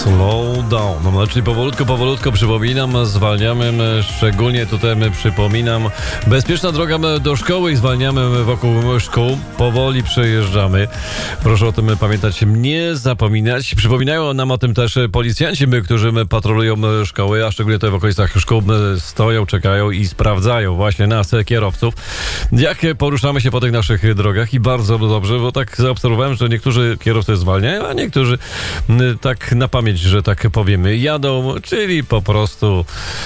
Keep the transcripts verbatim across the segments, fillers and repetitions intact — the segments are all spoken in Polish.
Slow down. No, czyli powolutku, powolutku przypominam, zwalniamy, szczególnie tutaj przypominam, bezpieczna droga do szkoły i zwalniamy wokół szkół, powoli przejeżdżamy. Proszę o tym pamiętać, nie zapominać. Przypominają nam o tym też policjanci, my, którzy patrolują szkoły, a szczególnie tutaj w okolicach szkół stoją, czekają i sprawdzają właśnie nas, kierowców, jak poruszamy się po tych naszych drogach i bardzo dobrze, bo tak zaobserwowałem, że niektórzy kierowcy zwalniają, a niektórzy tak na pamięć, że tak powiemy, jadą, czyli po prostu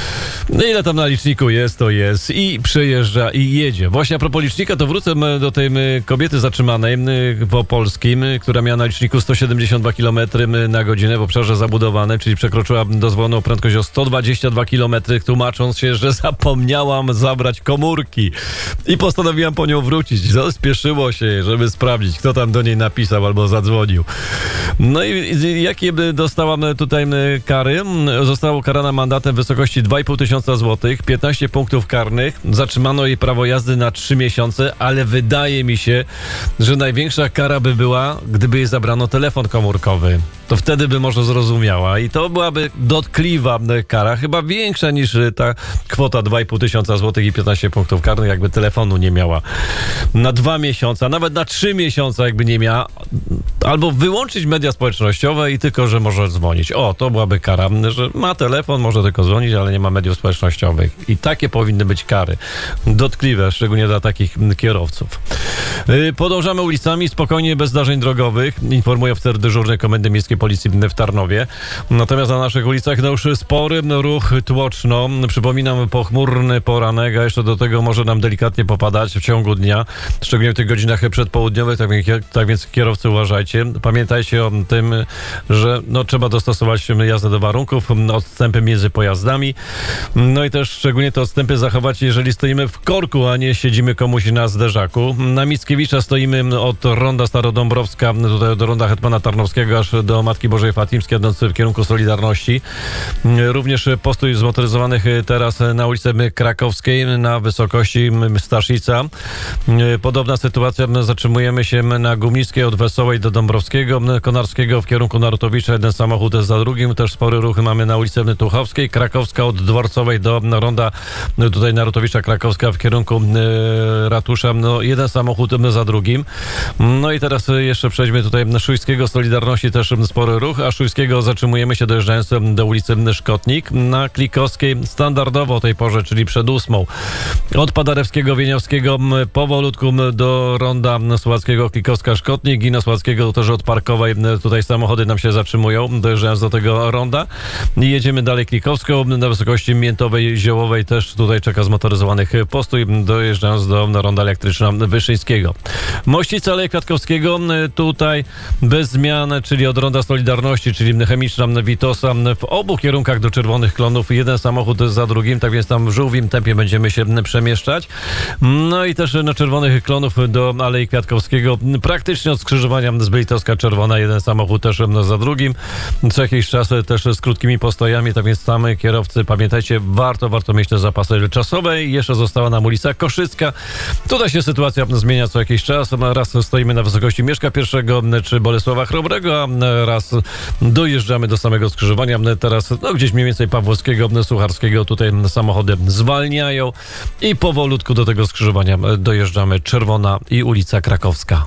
ile tam na liczniku jest, to jest i przejeżdża i jedzie. Właśnie a propos licznika, to wrócę do tej kobiety zatrzymanej w Opolskim, która miała na liczniku sto siedemdziesiąt dwa kilometry na godzinę w obszarze zabudowanym, czyli przekroczyła dozwoloną prędkość o sto dwadzieścia dwa kilometry, tłumacząc się, że zapomniałam zabrać komórki i postanowiłam po nią wrócić. Spieszyło się, żeby sprawdzić, kto tam do niej napisał albo zadzwonił. No i jakie dostałam tutaj kary? Została ukarana mandatem w wysokości dwa i pół tysiąca złotych, piętnaście punktów karnych, zatrzymano jej prawo jazdy na trzy miesiące, ale wydaje mi się, że największa kara by była, gdyby jej zabrano telefon komórkowy. To wtedy by może zrozumiała i to byłaby dotkliwa kara, chyba większa niż ta kwota dwa i pół tysiąca złotych i piętnaście punktów karnych, jakby telefonu nie miała. Na dwa miesiące, nawet na trzy miesiące jakby nie miała, albo wyłączyć media społecznościowe i tylko, że może dzwonić. O, to byłaby kara, że ma telefon, może tylko dzwonić, ale nie ma mediów społecznościowych. I takie powinny być kary. Dotkliwe, szczególnie dla takich kierowców. Podążamy ulicami, spokojnie, bez zdarzeń drogowych, informuje oficer dyżurny Komendy Miejskiej Policji w Tarnowie. Natomiast na naszych ulicach no już spory ruch tłoczno. Przypominam, pochmurny poranek, a jeszcze do tego może nam delikatnie popadać w ciągu dnia, szczególnie w tych godzinach przedpołudniowych, tak więc, tak więc kierowcy uważajcie. Pamiętajcie o tym, że no, trzeba dostosować jazdę do warunków, odstępy między pojazdami. No i też szczególnie te odstępy zachować, jeżeli stoimy w korku, a nie siedzimy komuś na zderzaku. Na Mickiewicza stoimy od ronda Starodąbrowska, tutaj do ronda Hetmana Tarnowskiego, aż do Matki Bożej Fatimskiej, jadący w kierunku Solidarności. Również postój zmotoryzowanych teraz na ulicy Krakowskiej na wysokości Staszica. Podobna sytuacja, zatrzymujemy się na Gumnickiej od Wesołej do Dąbrowskiego, Konarskiego w kierunku Narutowicza, jeden samochód za drugim, też spory ruchy mamy na ulicy Tuchowskiej, Krakowska od Dworcowej do ronda tutaj Narutowicza, Krakowska w kierunku e, ratusza, no jeden samochód za drugim. No i teraz jeszcze przejdźmy tutaj na Szujskiego, Solidarności też spory ruch, a Szujskiego zatrzymujemy się dojeżdżając do ulicy Szkotnik. Na Klikowskiej standardowo o tej porze, czyli przed ósmą. Od Paderewskiego, Wieniawskiego powolutku do ronda Słowackiego, Klikowska, Szkotnik i na Słowackiego też od Parkowej tutaj samochody nam się zatrzymują, dojeżdżając do tego ronda. I jedziemy dalej Klikowską, na wysokości Miętowej, Ziołowej też tutaj czeka zmotoryzowanych postój, dojeżdżając do ronda Elektryczna Wyszyńskiego. Mościca Aleja Kwiatkowskiego tutaj bez zmian, czyli od ronda Solidarności, czyli Chemiczna, Witosa, w obu kierunkach do Czerwonych Klonów, jeden samochód za drugim, tak więc tam w żółwim tempie będziemy się przemieszczać. No i też na Czerwonych Klonów do Alei Kwiatkowskiego, praktycznie od skrzyżowania Zbytowska Czerwona, jeden samochód też za drugim. Co jakiś czas też z krótkimi postojami, tak więc tam kierowcy, pamiętajcie, warto, warto mieć te zapasy czasowe. I jeszcze została nam ulica Koszycka. Tutaj się sytuacja zmienia co jakiś czas. Raz stoimy na wysokości Mieszka pierwszego czy Bolesława Chrobrego, a raz dojeżdżamy do samego skrzyżowania. Teraz no, gdzieś mniej więcej Pawłowskiego, Sucharskiego tutaj samochody zwalniają i powolutku do tego skrzyżowania dojeżdżamy. Czerwona i ulica Krakowska.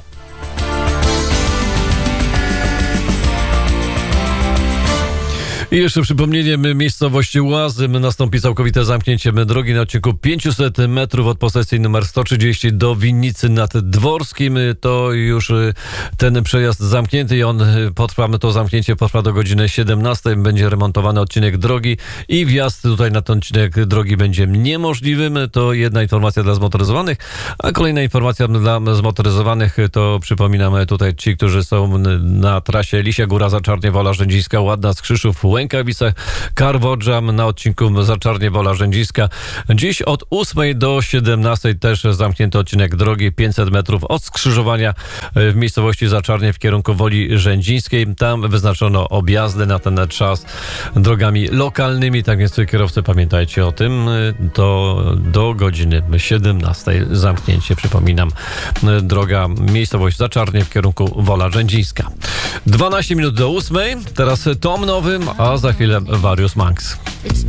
I jeszcze przypomnienie, miejscowości Łazy nastąpi całkowite zamknięcie drogi na odcinku pięćset metrów od posesji numer sto trzydzieści do Winnicy nad Dworskim. To już ten przejazd zamknięty i on potrwa, to zamknięcie potrwa do godziny siedemnastej. Będzie remontowany odcinek drogi i wjazd tutaj na ten odcinek drogi będzie niemożliwym. To jedna informacja dla zmotoryzowanych, a kolejna informacja dla zmotoryzowanych to przypominamy tutaj ci, którzy są na trasie Lisia Góra, Zaczarnie, Wola Rzędzińska, Ładna, Skrzyszów, Łęk Rękawicach, Karwodża, na odcinku Zaczarnie Wola Rzędziska. Dziś od ósmej do siedemnastej też zamknięty odcinek drogi pięćset metrów od skrzyżowania w miejscowości Zaczarnie w kierunku Woli Rzędziskiej. Tam wyznaczono objazdy na ten czas drogami lokalnymi, tak więc kierowcy pamiętajcie o tym. To do godziny siedemnastej zamknięcie, przypominam, droga miejscowość Zaczarnie w kierunku Wola Rzędziska. dwanaście minut do ósmej, teraz Tom Nowym, a za chwilę Various Monks.